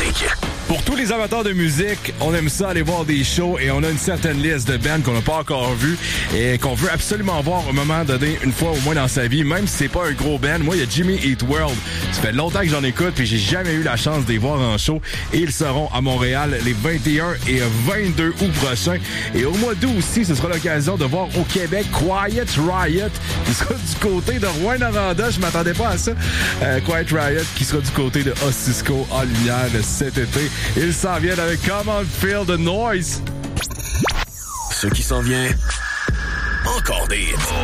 Classique. Pour tous les amateurs de musique, on aime ça aller voir des shows et on a une certaine liste de bands qu'on n'a pas encore vues et qu'on veut absolument voir au moment donné, une fois au moins dans sa vie, même si c'est pas un gros band. Moi, il y a Jimmy Eat World. Ça fait longtemps que j'en écoute puis j'ai jamais eu la chance de les voir en show et ils seront à Montréal les 21 et 22 août prochains. Et au mois d'août aussi, ce sera l'occasion de voir au Québec Quiet Riot qui sera du côté de Rouyn-Noranda. Je m'attendais pas à ça. Quiet Riot qui sera du côté de Ostisco en lumière cet été. Ils s'en viennent avec Come On Feel the Noise. Ce qui s'en vient, encore des hits.